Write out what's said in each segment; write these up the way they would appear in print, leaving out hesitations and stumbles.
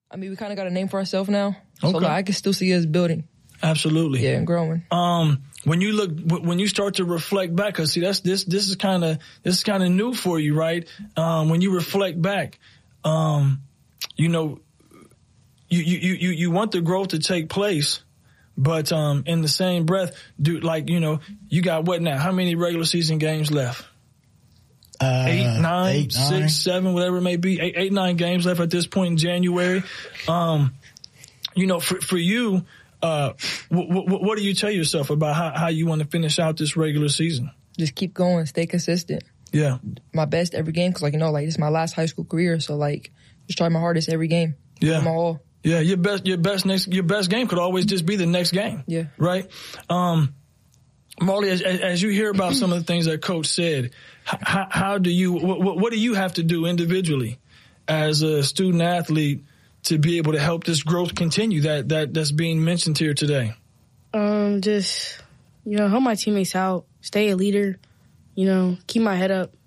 I mean, we kind of got a name for ourselves now. Okay. So like, I can still see us building. Absolutely. Yeah, and growing. When you start to reflect back, cause see, this is kind of new for you, right? When you reflect back, you know, you want the growth to take place, but, in the same breath, you got what now? How many regular season games left? 8, 9, 6, 7, whatever it may be. 8, 9 games left at this point in January. You know, for you, what do you tell yourself about how you want to finish out this regular season? Just keep going, stay consistent. Yeah. My best every game, because, like, you know, like, this is my last high school career, so, like, just try my hardest every game. Yeah. My all. Yeah, your best game could always just be the next game. Yeah. Right? Marley, as you hear about some of the things that Coach said, how do you, what do you have to do individually as a student athlete to be able to help this growth continue that's being mentioned here today? Just, you know, help my teammates out, stay a leader, you know, keep my head up.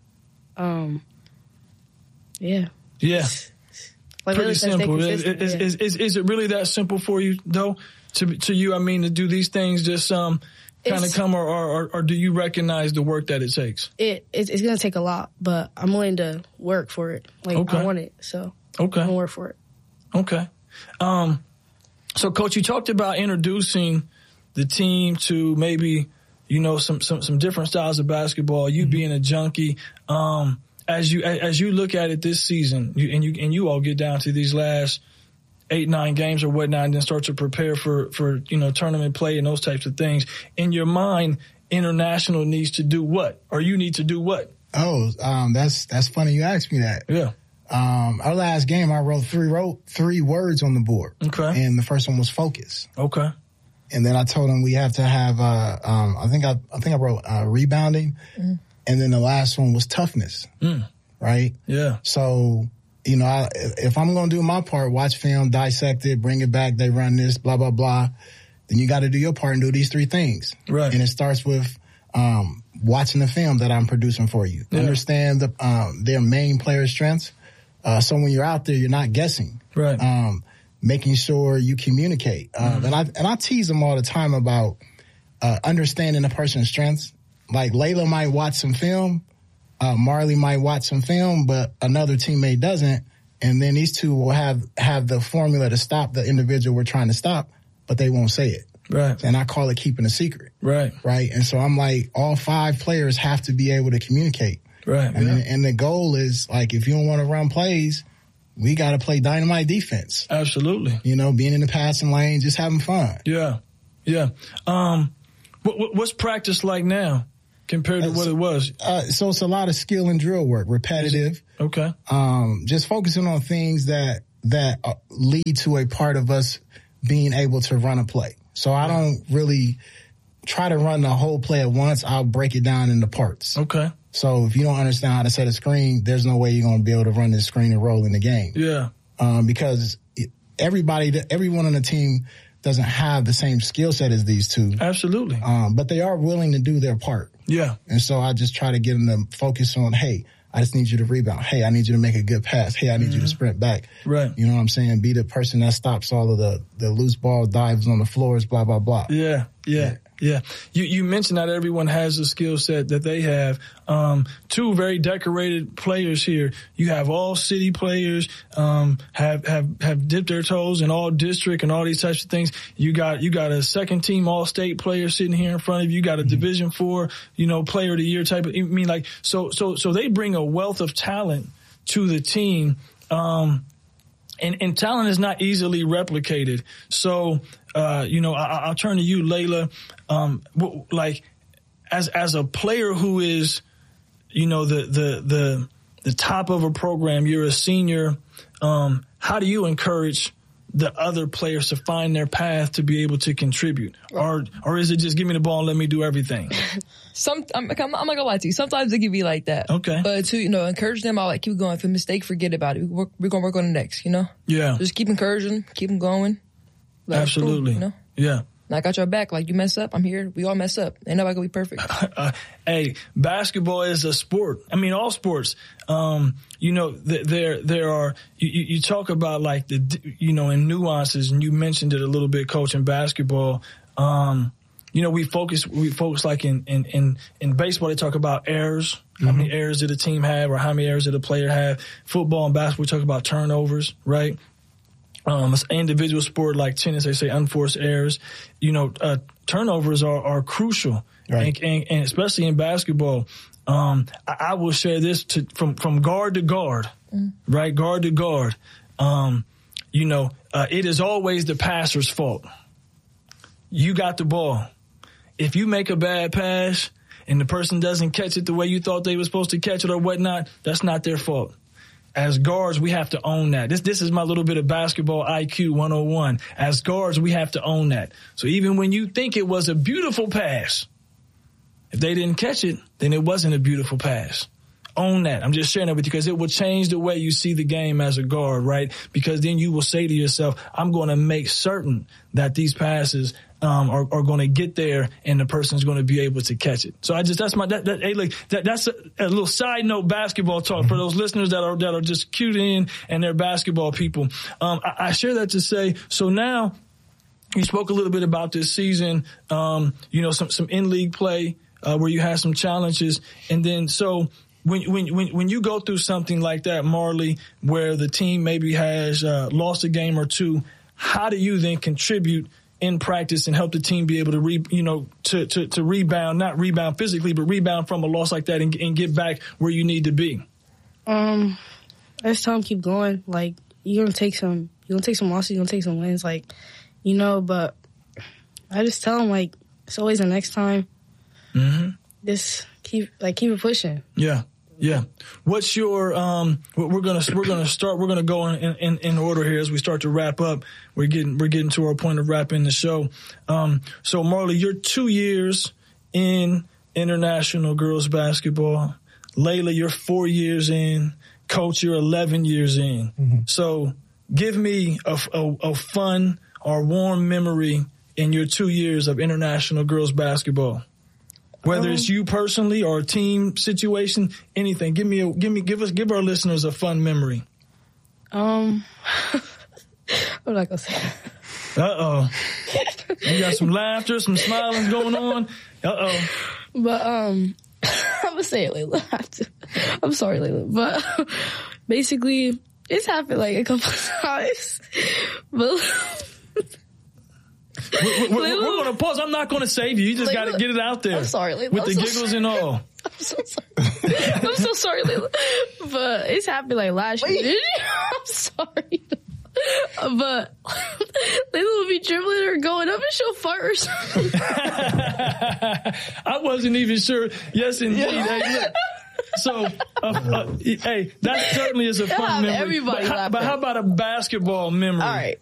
Yeah. Yeah. Like pretty simple. Is it really that simple for you, though? To you, I mean, to do these things just kind of come, or do you recognize the work that it takes? It's going to take a lot, but I'm willing to work for it. Like, okay. I want it, so I'm going to work for it. Okay. So, Coach, you talked about introducing the team to maybe, you know, some different styles of basketball, you being a junkie. As you look at it this season, you all get down to these last 8, 9 games or whatnot, and then start to prepare for you know, tournament play and those types of things. In your mind, International needs to do what, or you need to do what? Oh, that's funny you asked me that. Yeah. Our last game, I wrote three words on the board. Okay. And the first one was focus. Okay. And then I told him we have to have I think I wrote rebounding. Mm. And then the last one was toughness, right? Yeah. So, you know, if I'm going to do my part, watch film, dissect it, bring it back, they run this, blah, blah, blah, then you got to do your part and do these 3 things. Right. And it starts with watching the film that I'm producing for you. Yeah. Understand their main player strengths. So when you're out there, you're not guessing. Right. Making sure you communicate. And I tease them all the time about understanding a person's strengths. Like Layla might watch some film, Marley might watch some film, but another teammate doesn't. And then these two will have the formula to stop the individual we're trying to stop, but they won't say it. Right. And I call it keeping a secret. Right. Right. And so I'm like, all 5 players have to be able to communicate. Right. And the goal is, like, if you don't want to run plays, we got to play dynamite defense. Absolutely. You know, being in the passing lane, just having fun. Yeah. Yeah. What's practice like now compared to what it was? So it's a lot of skill and drill work, repetitive. Okay. Just focusing on things that lead to a part of us being able to run a play. So I don't really try to run the whole play at once. I'll break it down into parts. Okay. So if you don't understand how to set a screen, there's no way you're going to be able to run this screen and roll in the game. Yeah. Because everyone on the team doesn't have the same skill set as these two. Absolutely. But they are willing to do their part. Yeah. And so I just try to get them to focus on, hey, I just need you to rebound. Hey, I need you to make a good pass. Hey, I need you to sprint back. Right. You know what I'm saying? Be the person that stops all of the loose ball dives on the floors, blah, blah, blah. Yeah. Yeah. You mentioned that everyone has a skill set that they have. 2 very decorated players here. You have all city players, have dipped their toes in all district and all these types of things. You got a second team all state player sitting here in front of you. You got a Division IV, player of the year type of, so they bring a wealth of talent to the team. And talent is not easily replicated. So, I'll turn to you, Layla. As a player who is, the top of a program, you're a senior. How do you encourage the other players to find their path to be able to contribute? Or is it just give me the ball and let me do everything? I'm not gonna lie to you. Sometimes it can be like that. Okay. But to, encourage them, I'll keep going. If a mistake, forget about it. We're going to work on the next, Yeah. Just keep encouraging, keep them going. Absolutely. Cool, Yeah. And I got your back. Like, you mess up, I'm here. We all mess up. Ain't nobody gonna be perfect. Hey, basketball is a sport. I mean, all sports. You know, there are, you talk about like in nuances, and you mentioned it a little bit, Coach, in basketball. You know, we focus like in baseball, they talk about errors, how many errors did a team have or how many errors did a player have. Football and basketball, we talk about turnovers, right? It's an individual sport like tennis, they say unforced errors. You know, turnovers are crucial, right? And especially in basketball. I will share this from guard to guard, right? Guard to guard. You know, it is always the passer's fault. You got the ball. If you make a bad pass and the person doesn't catch it the way you thought they were supposed to catch it or whatnot, that's not their fault. As guards, we have to own that. This is my little bit of basketball IQ 101. As guards, we have to own that. So even when you think it was a beautiful pass, if they didn't catch it, then it wasn't a beautiful pass. Own that. I'm just sharing that with you because it will change the way you see the game as a guard, right? Because then you will say to yourself, I'm going to make certain that these passes are going to get there and the person's going to be able to catch it. So that's a little side note basketball talk for those listeners that are just cued in and they're basketball people. I share that to say, so now you spoke a little bit about this season, you know, some in-league play where you had some challenges. And then so when you go through something like that, Marley, where the team maybe has lost a game or two, how do you then contribute in practice and help the team be able to to rebound, not rebound physically, but rebound from a loss like that and get back where you need to be? I just tell them keep going. Like, you're gonna take some losses, you're gonna take some wins, like, you know. But I just tell them, like, it's always the next time. Just keep it pushing. Yeah. What's your we're gonna go in order here as we start to wrap up. We're getting to our point of wrapping the show. So Marley, you're 2 years in international girls basketball. Layla, you're 4 years in. Coach, you're 11 years in. So give me a fun or warm memory in your 2 years of international girls basketball. Whether it's you personally or a team situation, anything. Give our listeners a fun memory. I'm not gonna say that. You got some laughter, some smiling going on. But I'm gonna say it, Layla. I'm sorry, Layla. But basically, it's happened like a couple of times. But we're going to pause. I'm not going to save you. You just got to get it out there. I'm sorry, Layla. With the giggles and all. I'm so sorry. I'm so sorry, Layla. But it's happened like last year. I'm sorry. But Layla will be dribbling or going up and she'll fart or something. I wasn't even sure. Yes, indeed. Hey, look. So, hey, that certainly is a fun memory. Everybody but how about a basketball memory? All right.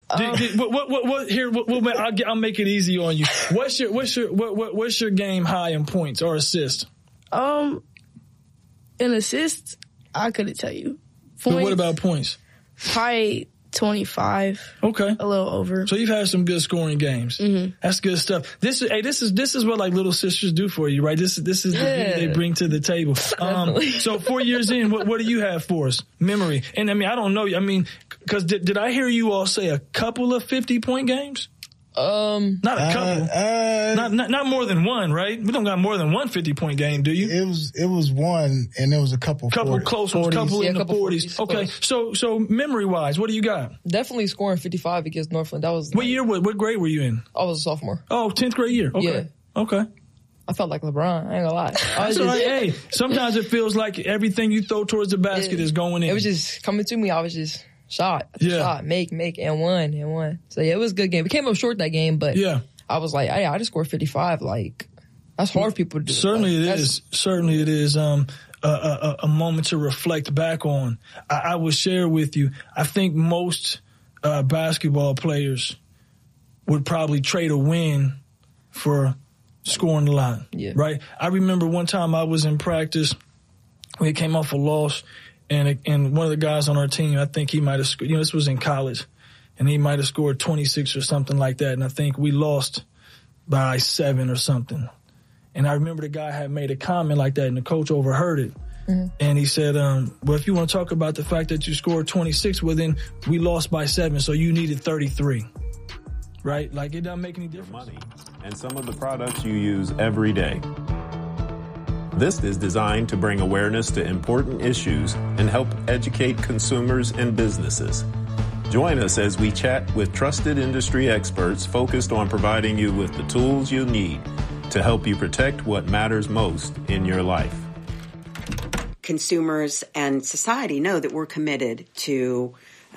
I'll make it easy on you. What's your game high in points or assists? In assists, I couldn't tell you. Points, but what about points? Probably 25. Okay. A little over. So you've had some good scoring games. That's good stuff. This is what like little sisters do for you, right? This is the thing they bring to the table. So 4 years in, what do you have for us? Memory. And I mean, I don't know. I mean, cause did I hear you all say a couple of 50-point games? Not a couple. Not more than one, right? We don't got more than one 50-point game, do you? It was one, and there was a couple close ones, couple in the 40s. Okay, so memory wise, what do you got? Definitely scoring 55 against Northland. That was what year? What grade were you in? I was a sophomore. Oh, 10th grade year. Okay. Yeah. Okay. I felt like LeBron. I ain't gonna lie. That's all right. Hey, sometimes it feels like everything you throw towards the basket is going in. It was just coming to me. I was just shot, make, and won. So yeah, it was a good game. We came up short that game, but I was like, I just scored 55. Like, that's hard for people to do. Certainly it is. A moment to reflect back on. I will share with you. I think most basketball players would probably trade a win for scoring a lot. Yeah. Right. I remember one time I was in practice. We came off a loss. And one of the guys on our team, I think he might have scored, this was in college, and he might have scored 26 or something like that. And I think we lost by 7 or something. And I remember the guy had made a comment like that, and the coach overheard it. Mm-hmm. And he said, well, if you want to talk about the fact that you scored 26, well, then we lost by 7, so you needed 33. Right? Like, it doesn't make any difference. Money and some of the products you use every day. This is designed to bring awareness to important issues and help educate consumers and businesses. Join us as we chat with trusted industry experts focused on providing you with the tools you need to help you protect what matters most in your life. Consumers and society know that we're committed to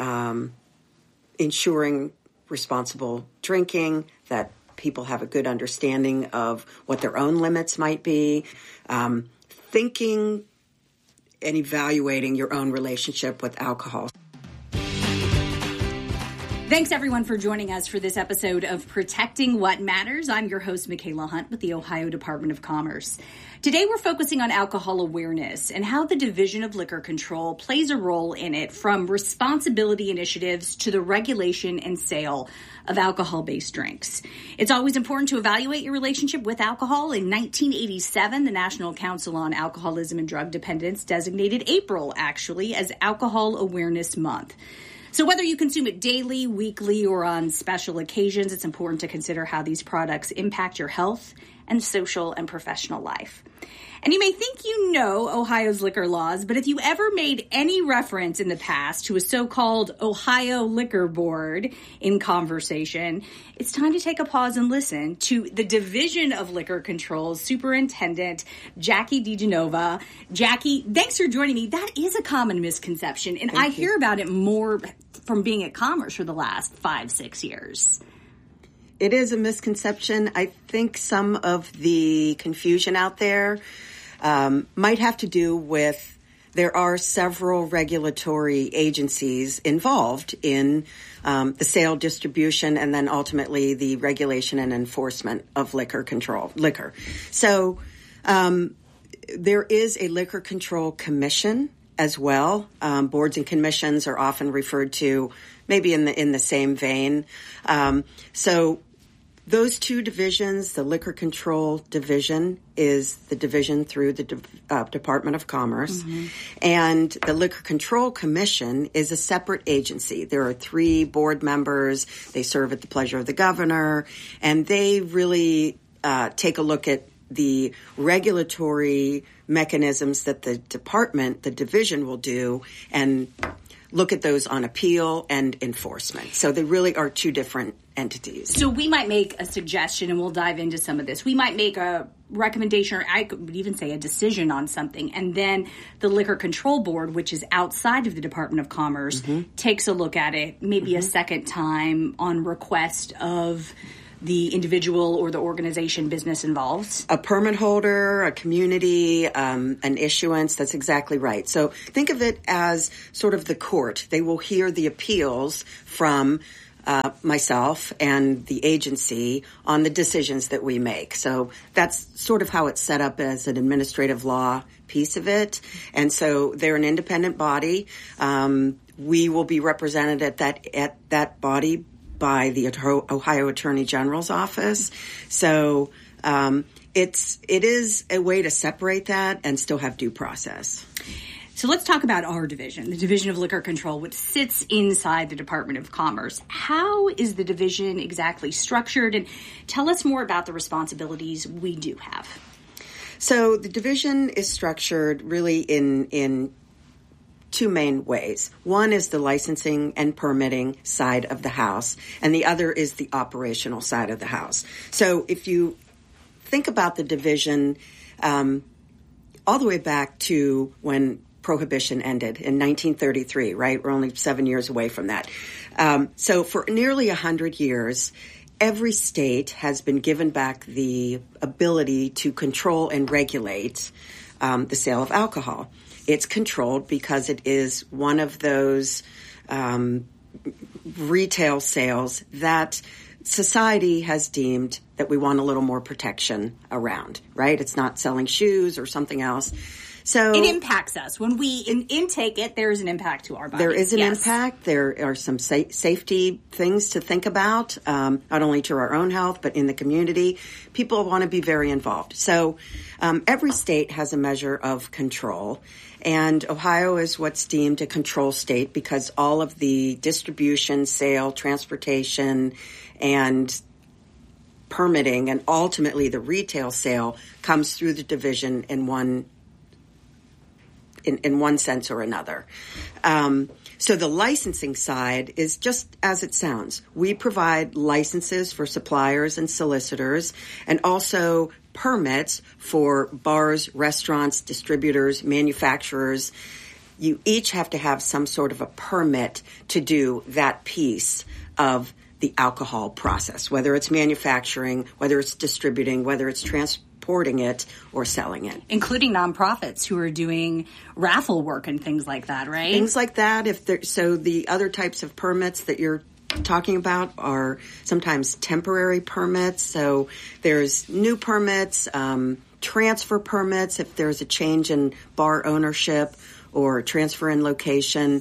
ensuring responsible drinking, that people have a good understanding of what their own limits might be, thinking and evaluating your own relationship with alcohol. Thanks, everyone, for joining us for this episode of Protecting What Matters. I'm your host, Michaela Hunt, with the Ohio Department of Commerce. Today, we're focusing on alcohol awareness and how the Division of Liquor Control plays a role in it, from responsibility initiatives to the regulation and sale of alcohol-based drinks. It's always important to evaluate your relationship with alcohol. In 1987, the National Council on Alcoholism and Drug Dependence designated April, actually, as Alcohol Awareness Month. So whether you consume it daily, weekly, or on special occasions, it's important to consider how these products impact your health and social and professional life. And you may think you know Ohio's liquor laws, but if you ever made any reference in the past to a so-called Ohio Liquor Board in conversation, it's time to take a pause and listen to the Division of Liquor Control's Superintendent, Jackie DeGenova. Jackie, thanks for joining me. That is a common misconception, and I hear about it more from being at Commerce for the last 5-6 years. It is a misconception. I think some of the confusion out there might have to do with there are several regulatory agencies involved in the sale, distribution, and then ultimately the regulation and enforcement of liquor. So there is a Liquor Control Commission as well. Boards and commissions are often referred to maybe in the same vein. So those two divisions, the Liquor Control Division is the division through the Department of Commerce, and the Liquor Control Commission is a separate agency. There are 3 board members. They serve at the pleasure of the governor, and they really take a look at the regulatory mechanisms that the division will do, and look at those on appeal and enforcement. So they really are 2 different entities. So we might make a suggestion, and we'll dive into some of this. We might make a recommendation, or I could even say a decision on something, and then the Liquor Control Board, which is outside of the Department of Commerce, takes a look at it maybe a second time on request of the individual or the organization business involved. A permit holder, a community, an issuance. That's exactly right. So think of it as sort of the court. They will hear the appeals from myself and the agency on the decisions that we make. So that's sort of how it's set up as an administrative law piece of it. And so they're an independent body. We will be represented at that body by the Ohio Attorney General's office. So it is a way to separate that and still have due process. So let's talk about our division, the Division of Liquor Control, which sits inside the Department of Commerce. How is the division exactly structured? And tell us more about the responsibilities we do have. So the division is structured really in 2 main ways. One is the licensing and permitting side of the house, and the other is the operational side of the house. So if you think about the division all the way back to when Prohibition ended in 1933, right? We're only 7 years away from that. So for nearly 100 years, every state has been given back the ability to control and regulate the sale of alcohol. It's controlled because it is one of those retail sales that society has deemed that we want a little more protection around, right? It's not selling shoes or something else. So it impacts us. When we intake it, there is an impact to our body. There is an impact. There are some safety things to think about, not only to our own health, but in the community. People want to be very involved. So every state has a measure of control. And Ohio is what's deemed a control state because all of the distribution, sale, transportation, and permitting, and ultimately the retail sale comes through the division in one sense or another. So the licensing side is just as it sounds. We provide licenses for suppliers and solicitors, and also permits for bars, restaurants, distributors, manufacturers. You each have to have some sort of a permit to do that piece of the alcohol process, whether it's manufacturing, whether it's distributing, whether it's transporting it or selling it. Including nonprofits who are doing raffle work and things like that, right? Things like that. So the other types of permits that you're talking about are sometimes temporary permits. So there's new permits, transfer permits if there's a change in bar ownership or transfer in location.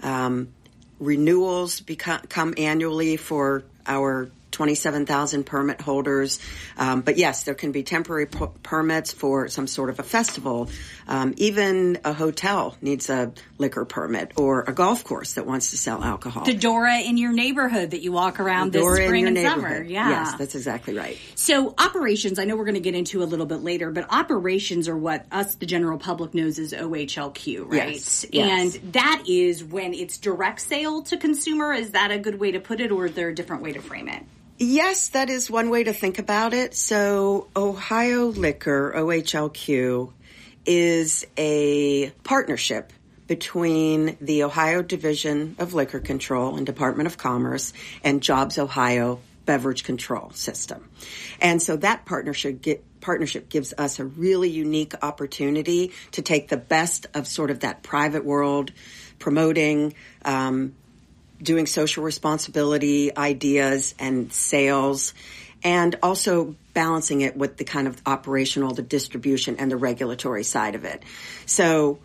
Renewals come annually for our 27,000 permit holders. But yes, there can be temporary permits for some sort of a festival. Even a hotel needs a liquor permit, or a golf course that wants to sell alcohol. The Dora in your neighborhood that you walk around this spring and summer. Yeah. Yes, that's exactly right. So operations, I know we're going to get into a little bit later, but operations are what us, the general public, knows as OHLQ, right? Yes. And that is when it's direct sale to consumer. Is that a good way to put it, or is there a different way to frame it? Yes, that is one way to think about it. So Ohio Liquor, OHLQ, is a partnership between the Ohio Division of Liquor Control and Department of Commerce and Jobs Ohio Beverage Control System. And so that partnership gives us a really unique opportunity to take the best of sort of that private world, promoting, doing social responsibility ideas and sales, and also balancing it with the kind of operational, the distribution, and the regulatory side of it. So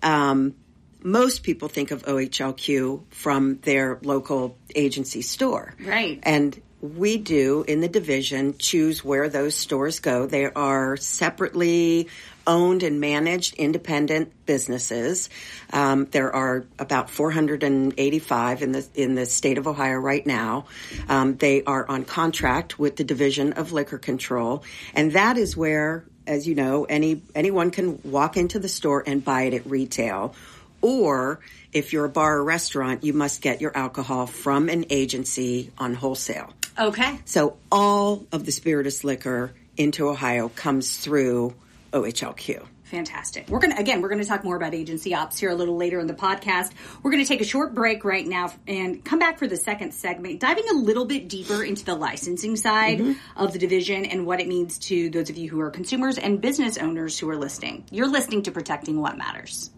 most people think of OHLQ from their local agency store. Right. And we do, in the division, choose where those stores go. They are separately owned and managed independent businesses. There are about 485 in the state of Ohio right now. They are on contract with the Division of Liquor Control, and that is where, as you know, anyone can walk into the store and buy it at retail. Or if you're a bar or restaurant, you must get your alcohol from an agency on wholesale. Okay. So all of the spirituous liquor into Ohio comes through OHLQ. Fantastic. We're going to talk more about agency ops here a little later in the podcast. We're going to take a short break right now and come back for the second segment, diving a little bit deeper into the licensing side of the division and what it means to those of you who are consumers and business owners who are listening. You're listening to Protecting What Matters.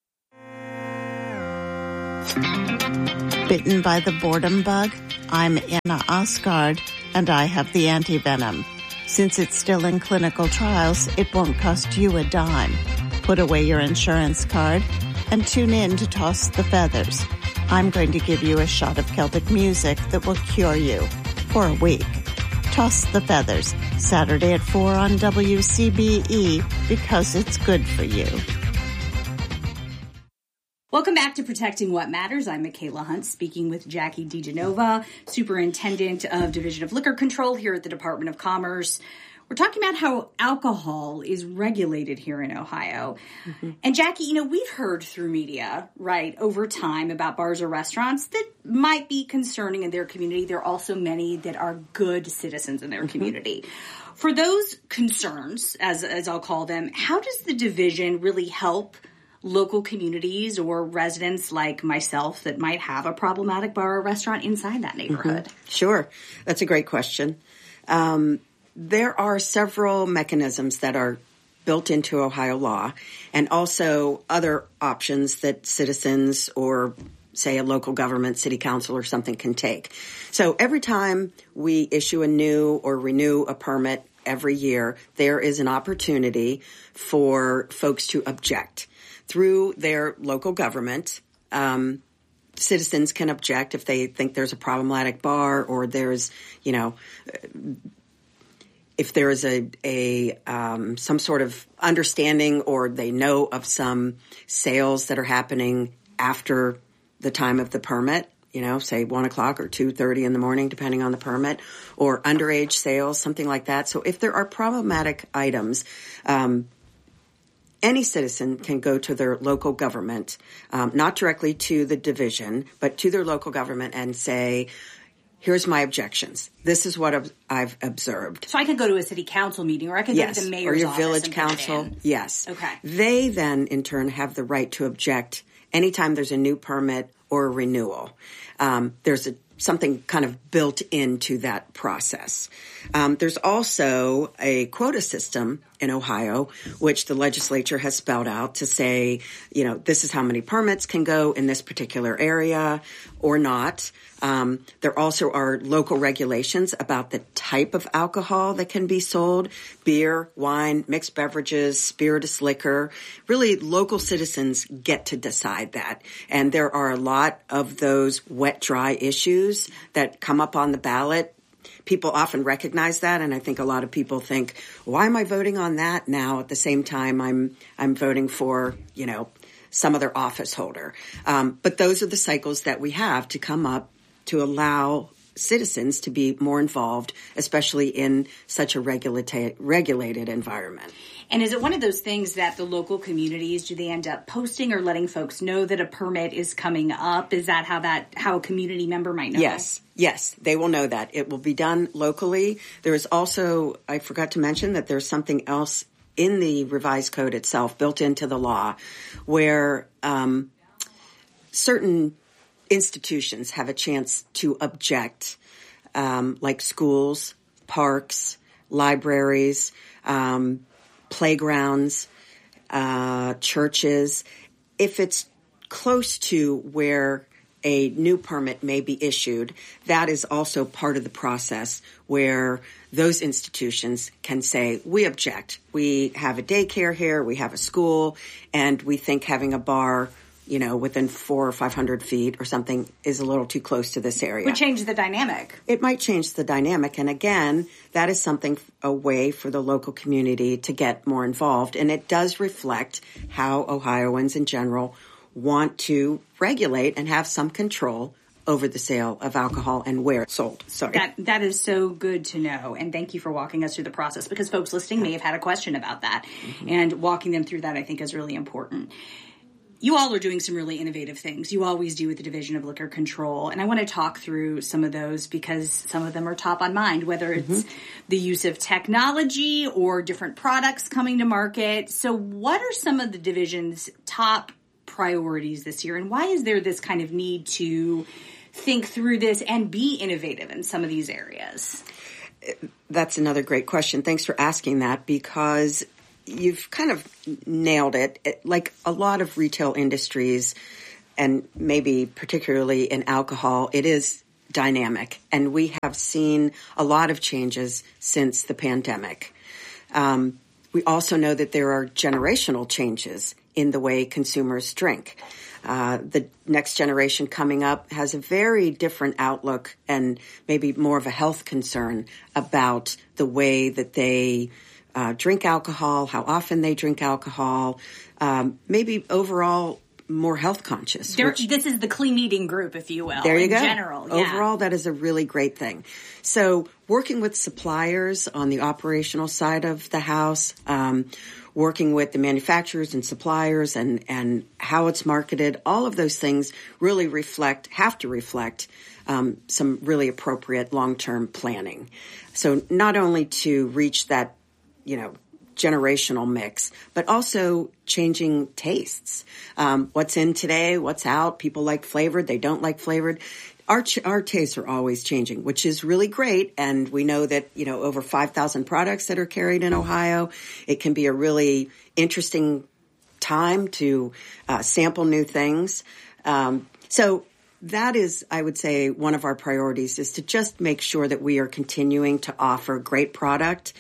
Bitten by the boredom bug? I'm Anna Osgard, and I have the anti-venom. Since it's still in clinical trials, it won't cost you a dime. Put away your insurance card and tune in to Toss the Feathers. I'm going to give you a shot of Celtic music that will cure you for a week. Toss the Feathers, Saturday at 4 on WCBE, because it's good for you. Welcome back to Protecting What Matters. I'm Michaela Hunt, speaking with Jackie DeGenova, Superintendent of Division of Liquor Control here at the Department of Commerce. We're talking about how alcohol is regulated here in Ohio. And Jackie, we've heard through media, right, over time about bars or restaurants that might be concerning in their community. There are also many that are good citizens in their community. For those concerns, as I'll call them, how does the division really help local communities or residents like myself that might have a problematic bar or restaurant inside that neighborhood? Sure. That's a great question. There are several mechanisms that are built into Ohio law, and also other options that citizens or, say, a local government, city council or something can take. So every time we issue a new or renew a permit every year, there is an opportunity for folks to object through their local government. Citizens can object if they think there's a problematic bar, or there's, if there is some sort of understanding, or they know of some sales that are happening after the time of the permit, say 1 o'clock or 2:30 in the morning, depending on the permit, or underage sales, something like that. So if there are problematic items, any citizen can go to their local government, not directly to the division, but to their local government and say, here's my objections. This is what I've observed. So I could go to a city council meeting, or I could go to the mayor's office. Or your village council. Yes. Okay. They then, in turn, have the right to object anytime there's a new permit or a renewal. There's something kind of built into that process. There's also a quota system in Ohio, which the legislature has spelled out to say, this is how many permits can go in this particular area or not. There also are local regulations about the type of alcohol that can be sold: beer, wine, mixed beverages, spirituous liquor. Really, local citizens get to decide that. And there are a lot of those wet-dry issues that come up on the ballot. People often recognize that, and I think a lot of people think, why am I voting on that now at the same time I'm voting for, some other office holder? But those are the cycles that we have to come up to allow citizens to be more involved, especially in such a regulated environment. And is it one of those things that the local communities, do they end up posting or letting folks know that a permit is coming up? Is that how a community member might know? Yes, they will know that. It will be done locally. There is also, I forgot to mention that there's something else in the revised code itself, built into the law, where certain institutions have a chance to object, like schools, parks, libraries, playgrounds, churches. If it's close to where a new permit may be issued, that is also part of the process where those institutions can say, we object. We have a daycare here, we have a school, and we think having a bar within 400 or 500 feet or something is a little too close to this area. Would change the dynamic. It might change the dynamic. And again, that is a way for the local community to get more involved. And it does reflect how Ohioans in general want to regulate and have some control over the sale of alcohol and where it's sold. Sorry. That is so good to know. And thank you for walking us through the process, because folks listening may have had a question about that. Mm-hmm. And walking them through that, I think, is really important. You all are doing some really innovative things. You always do with the Division of Liquor Control. And I want to talk through some of those, because some of them are top on mind, whether it's the use of technology or different products coming to market. So what are some of the division's top priorities this year? And why is there this kind of need to think through this and be innovative in some of these areas? That's another great question. Thanks for asking that, because you've kind of nailed it. Like a lot of retail industries, and maybe particularly in alcohol, it is dynamic. And we have seen a lot of changes since the pandemic. We also know that there are generational changes in the way consumers drink. The next generation coming up has a very different outlook and maybe more of a health concern about the way that they drink alcohol, how often they drink alcohol, maybe overall more health conscious. This is the clean eating group, if you will. There you go. In general, yeah. Overall, that is a really great thing. So working with suppliers on the operational side of the house, working with the manufacturers and suppliers and how it's marketed, all of those things really have to reflect some really appropriate long-term planning. So not only to reach that, generational mix, but also changing tastes. What's in today, what's out, people like flavored, they don't like flavored. Our tastes are always changing, which is really great. And we know that, over 5,000 products that are carried in Ohio, it can be a really interesting time to sample new things. So that is, I would say, one of our priorities is to just make sure that we are continuing to offer great product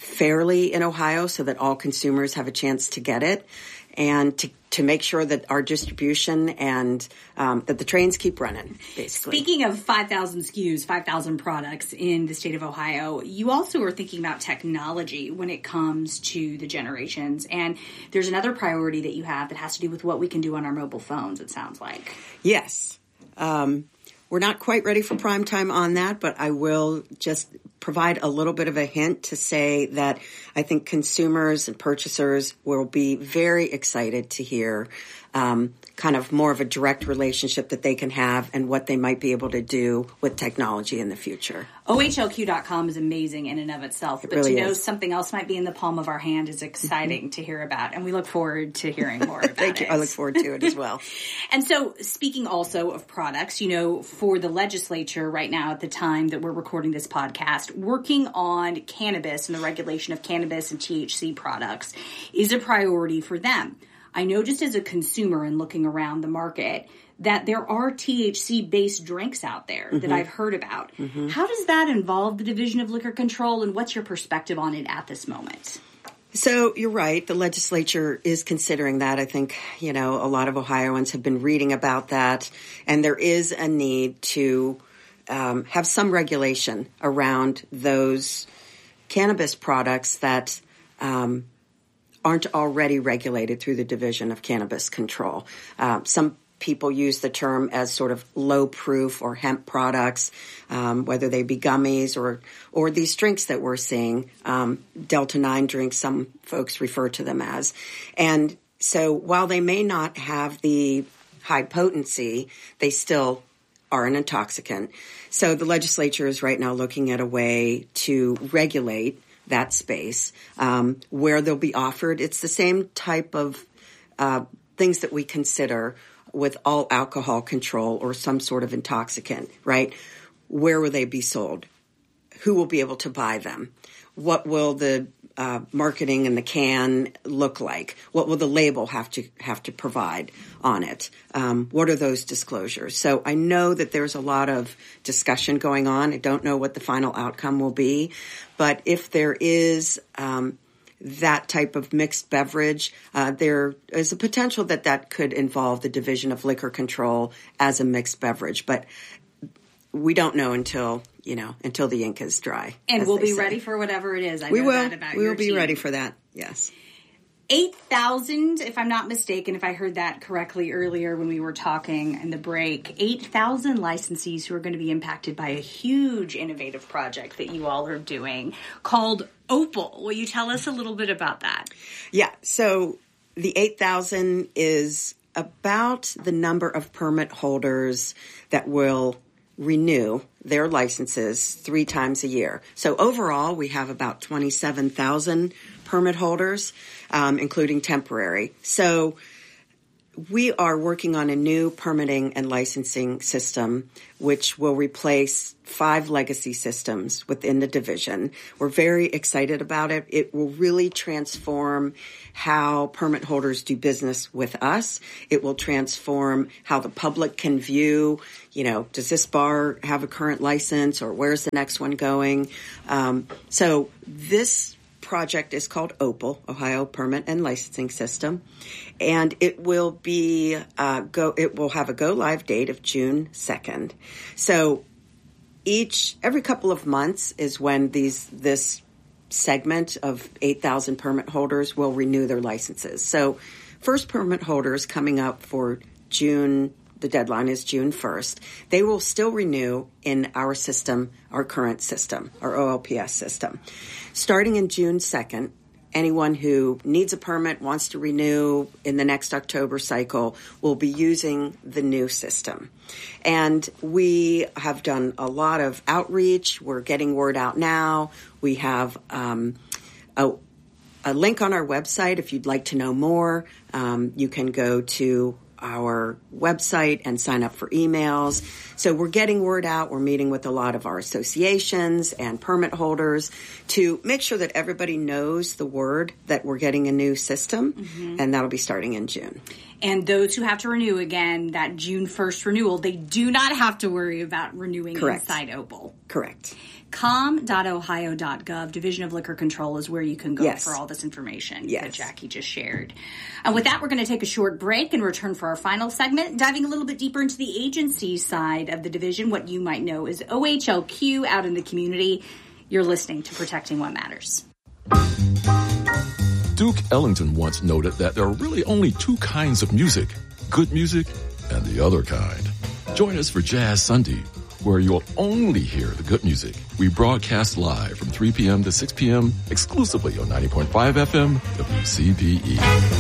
fairly in Ohio so that all consumers have a chance to get it, and to make sure that our distribution and that the trains keep running, basically. Speaking of 5,000 SKUs, 5,000 products in the state of Ohio, you also are thinking about technology when it comes to the generations. And there's another priority that you have that has to do with what we can do on our mobile phones, it sounds like. Yes. We're not quite ready for prime time on that, but I will just provide a little bit of a hint to say that I think consumers and purchasers will be very excited to hear kind of more of a direct relationship that they can have and what they might be able to do with technology in the future. OHLQ.com is amazing in and of itself, but really to know is. Something else might be in the palm of our hand is exciting to hear about, and we look forward to hearing more about Thank you. it. I look forward to it as well. And so, speaking also of products, for the legislature right now at the time that we're recording this podcast, working on cannabis and the regulation of cannabis and THC products is a priority for them. I know just as a consumer and looking around the market that there are THC-based drinks out there that I've heard about. How does that involve the Division of Liquor Control, and what's your perspective on it at this moment? So you're right. The legislature is considering that. I think, a lot of Ohioans have been reading about that, and there is a need to have some regulation around those cannabis products that aren't already regulated through the Division of Cannabis Control. Some people use the term as sort of low proof or hemp products, whether they be gummies or these drinks that we're seeing, Delta 9 drinks, some folks refer to them as. And so while they may not have the high potency, they still are an intoxicant. So the legislature is right now looking at a way to regulate that space, where they'll be offered. It's the same type of things that we consider with all alcohol control or some sort of intoxicant, right? Where will they be sold? Who will be able to buy them? What will the marketing and the can look like? What will the label have to provide on it? What are those disclosures? So I know that there's a lot of discussion going on. I don't know what the final outcome will be, but if there is that type of mixed beverage, there is a potential that could involve the Division of Liquor Control as a mixed beverage, but we don't know until the ink is dry. And we'll be ready for whatever it is. We will. That about We your will be team. ready for that. Yes. 8,000, if I'm not mistaken, if I heard that correctly earlier when we were talking in the break, 8,000 licensees who are going to be impacted by a huge innovative project that you all are doing called Opal. Will you tell us a little bit about that? Yeah. So the 8,000 is about the number of permit holders that will renew their licenses 3 times a year. So overall, we have about 27,000 permit holders, including temporary. So we are working on a new permitting and licensing system, which will replace 5 legacy systems within the division. We're very excited about it. It will really transform how permit holders do business with us. It will transform how the public can view, does this bar have a current license, or where's the next one going? So this project is called Opal, Ohio Permit and Licensing System, and it will be it will have a go live date of June 2nd. So every couple of months is when this segment of 8,000 permit holders will renew their licenses. So first permit holders coming up for June. The deadline is June 1st. They will still renew in our system, our current system, our OLPS system. Starting in June 2nd, anyone who needs a permit, wants to renew in the next October cycle, will be using the new system. And we have done a lot of outreach. We're getting word out now. We have a link on our website. If you'd like to know more, you can go to our website and sign up for emails. So we're getting word out. We're meeting with a lot of our associations and permit holders to make sure that everybody knows the word that we're getting a new system, and that'll be starting in June. And those who have to renew again, that June 1st renewal, they do not have to worry about renewing inside Opal. Correct. com.ohio.gov, Division of Liquor Control, is where you can go for all this information that Jackie just shared. With that, we're going to take a short break and return for our final segment, diving a little bit deeper into the agency side of the division. What you might know is OHLQ out in the community. You're listening to Protecting What Matters. Duke Ellington once noted that there are really only two kinds of music, good music and the other kind. Join us for Jazz Sunday, where you'll only hear the good music. We broadcast live from 3 p.m. to 6 p.m. exclusively on 90.5 FM WCPE.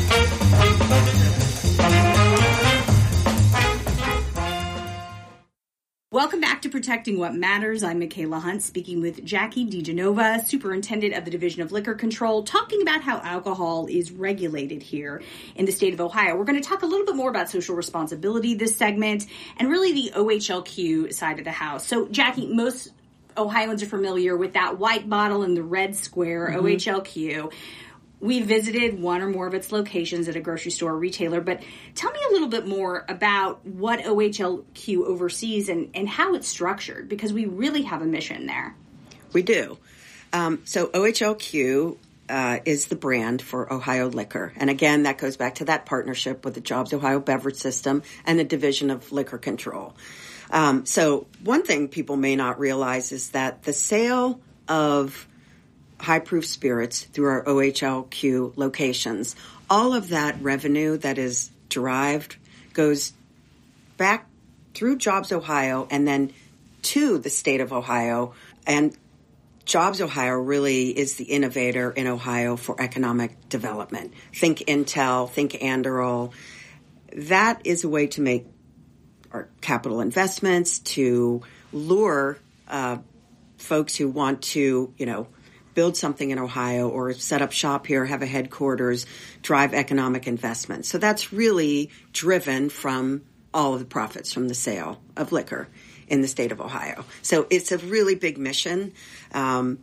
Welcome back to Protecting What Matters. I'm Michaela Hunt, speaking with Jackie DeGenova, Superintendent of the Division of Liquor Control, talking about how alcohol is regulated here in the state of Ohio. We're going to talk a little bit more about social responsibility this segment and really the OHLQ side of the house. So, Jackie, most Ohioans are familiar with that white bottle and the red square, OHLQ. We visited one or more of its locations at a grocery store or retailer, but tell me a little bit more about what OHLQ oversees and how it's structured, because we really have a mission there. We do. So OHLQ is the brand for Ohio Liquor. And again, that goes back to that partnership with the Jobs Ohio Beverage System and the Division of Liquor Control. So one thing people may not realize is that the sale of high-proof spirits through our OHLQ locations, all of that revenue that is derived goes back through Jobs Ohio and then to the state of Ohio. And Jobs Ohio really is the innovator in Ohio for economic development. Think Intel, think Anduril. That is a way to make our capital investments, to lure folks who want to, build something in Ohio or set up shop here, have a headquarters, drive economic investment. So that's really driven from all of the profits from the sale of liquor in the state of Ohio. So it's a really big mission. And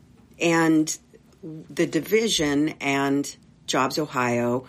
the division and Jobs Ohio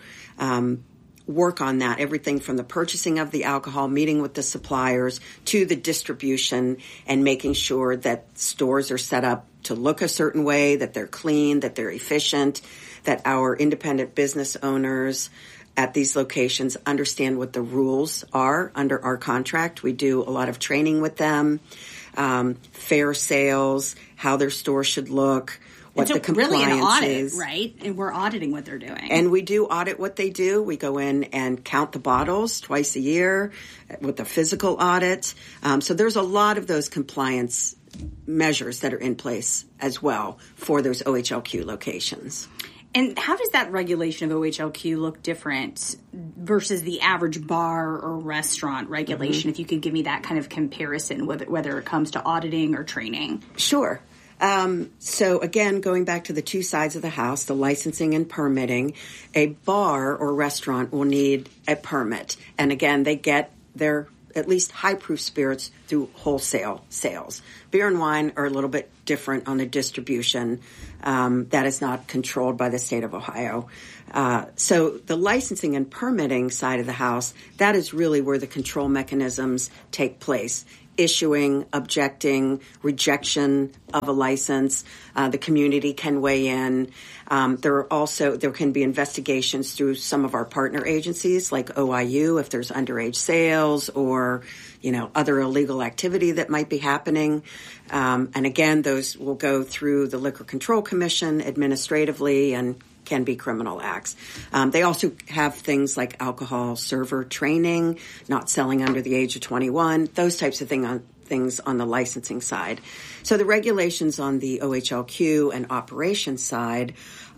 work on that, everything from the purchasing of the alcohol, meeting with the suppliers, to the distribution and making sure that stores are set up to look a certain way, that they're clean, that they're efficient, that our independent business owners at these locations understand what the rules are under our contract. We do a lot of training with them, fair sales, how their store should look, what the compliance really an audit, is. Right? And we're auditing what they're doing. And we do audit what they do. We go in and count the bottles twice a year with a physical audit. So there's a lot of those compliance measures that are in place as well for those OHLQ locations. And how does that regulation of OHLQ look different versus the average bar or restaurant regulation? If you could give me that kind of comparison, whether it comes to auditing or training. Sure. So again, going back to the two sides of the house, the licensing and permitting, a bar or restaurant will need a permit. And again, they get their at least high-proof spirits through wholesale sales. Beer and wine are a little bit different on the distribution. That is not controlled by the state of Ohio. So the licensing and permitting side of the house, that is really where the control mechanisms take place. Issuing, objecting, rejection of a license. The community can weigh in. There can be investigations through some of our partner agencies like OIU if there's underage sales or, other illegal activity that might be happening. And again, those will go through the Liquor Control Commission administratively and can be criminal acts. They also have things like alcohol server training, not selling under the age of 21, those types of things on the licensing side. So the regulations on the OHLQ and operations side,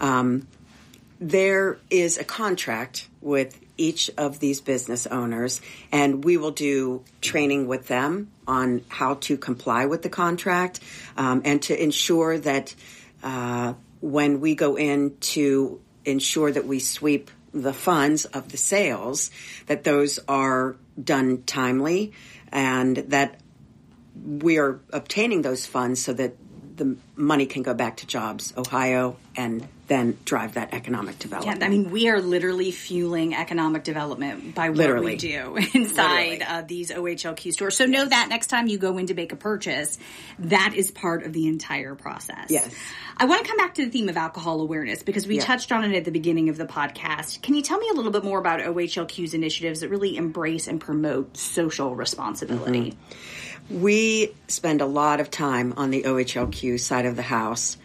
there is a contract with each of these business owners, and we will do training with them on how to comply with the contract and to ensure that when we go in to ensure that we sweep the funds of the sales, that those are done timely and that we are obtaining those funds so that the money can go back to jobs, Ohio, and then drive that economic development. Yeah, I mean, we are literally fueling economic development by what we do inside these OHLQ stores. So know that next time you go in to make a purchase, that is part of the entire process. Yes. I want to come back to the theme of alcohol awareness because we touched on it at the beginning of the podcast. Can you tell me a little bit more about OHLQ's initiatives that really embrace and promote social responsibility? Mm-hmm. We spend a lot of time on the OHLQ side of the house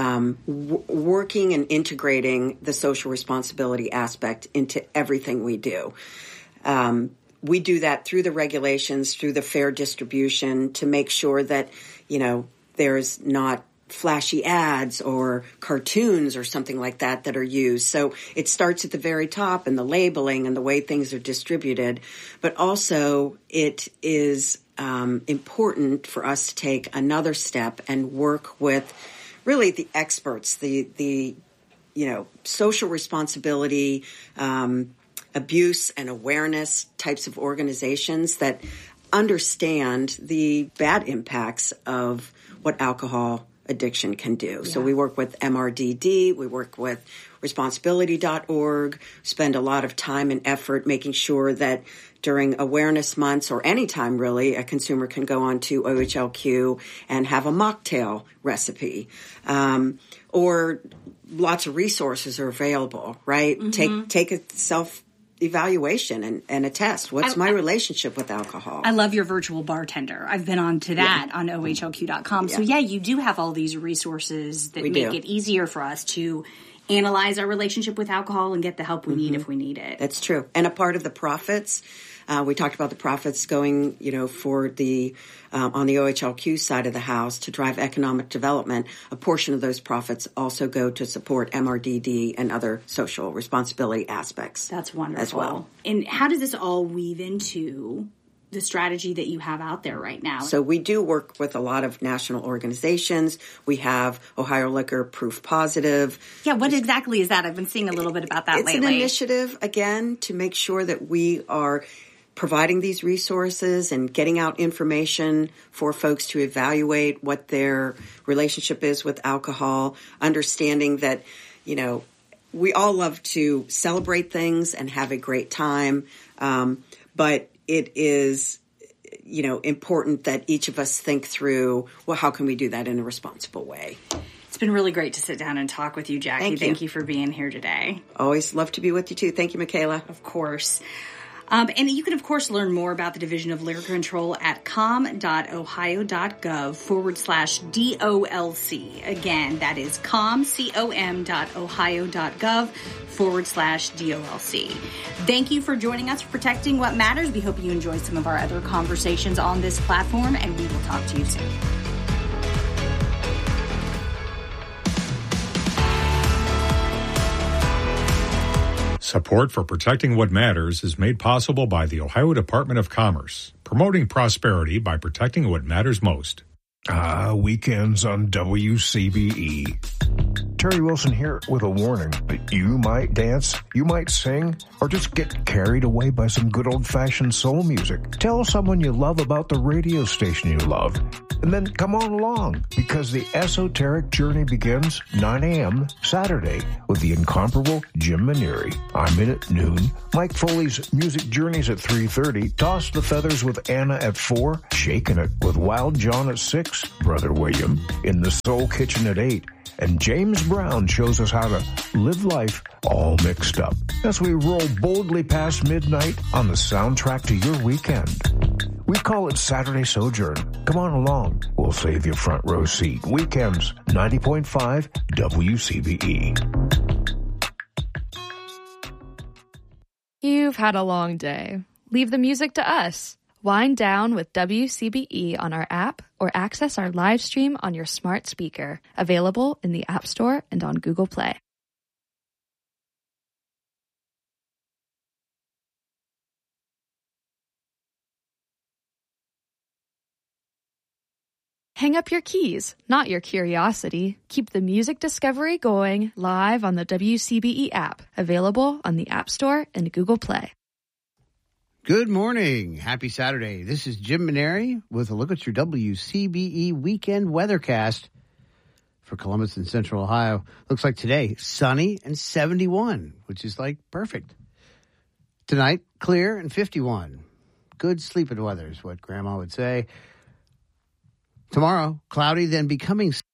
working and integrating the social responsibility aspect into everything we do. We do that through the regulations, through the fair distribution to make sure that, there's not flashy ads or cartoons or something like that are used. So it starts at the very top in the labeling and the way things are distributed. But also it is important for us to take another step and work with really the experts, the social responsibility, abuse and awareness types of organizations that understand the bad impacts of what alcohol addiction can do. Yeah. So we work with MRDD, we work with responsibility.org, spend a lot of time and effort making sure that during awareness months or any time really, a consumer can go on to OHLQ and have a mocktail recipe. Or lots of resources are available, right? Mm-hmm. Take a self-evaluation and a test. What's my relationship with alcohol? I love your virtual bartender. I've been on to that on OHLQ.com. Yeah. So you do have all these resources that make it easier for us to analyze our relationship with alcohol and get the help we need if we need it. That's true. And a part of the profits, we talked about the profits going, for the on the OHLQ side of the house to drive economic development. A portion of those profits also go to support MRDD and other social responsibility aspects. That's wonderful. As well. And how does this all weave into the strategy that you have out there right now? So we do work with a lot of national organizations. We have Ohio Liquor Proof Positive. Yeah, what exactly is that? I've been seeing a little bit about that lately. It's an initiative, again, to make sure that we are providing these resources and getting out information for folks to evaluate what their relationship is with alcohol, understanding that, we all love to celebrate things and have a great time, but it is, important that each of us think through, well, how can we do that in a responsible way? It's been really great to sit down and talk with you, Jackie. Thank you for being here today. Always love to be with you, too. Thank you, Michaela. Of course. And you can, of course, learn more about the Division of Liquor Control at com.ohio.gov/DOLC. Again, that is com.ohio.gov/DOLC. Thank you for joining us for Protecting What Matters. We hope you enjoyed some of our other conversations on this platform, and we will talk to you soon. Support for Protecting What Matters is made possible by the Ohio Department of Commerce, promoting prosperity by protecting what matters most. Weekends on WCBE. Terry Wilson here with a warning that you might dance, you might sing, or just get carried away by some good old-fashioned soul music. Tell someone you love about the radio station you love, and then come on along, because the esoteric journey begins 9 a.m. Saturday with the incomparable Jim Manieri. I'm in at noon. Mike Foley's Music Journeys at 3:30. Toss the Feathers with Anna at 4. Shaking It with Wild John at 6. Brother William in the Soul Kitchen at 8. And James Brown shows us how to live life all mixed up as we roll boldly past midnight on the soundtrack to your weekend. We call it Saturday Sojourn. Come on along. We'll save you a front row seat. Weekends, 90.5 WCBE. You've had a long day. Leave the music to us. Wind down with WCBE on our app or access our live stream on your smart speaker. Available in the App Store and on Google Play. Hang up your keys, not your curiosity. Keep the music discovery going live on the WCBE app. Available on the App Store and Google Play. Good morning. Happy Saturday. This is Jim Manieri with a look at your WCBE weekend weathercast. for Columbus and Central Ohio. Looks like today, sunny and 71, which is like perfect. Tonight, clear and 51. Good sleeping weather is what Grandma would say. Tomorrow, cloudy, then becoming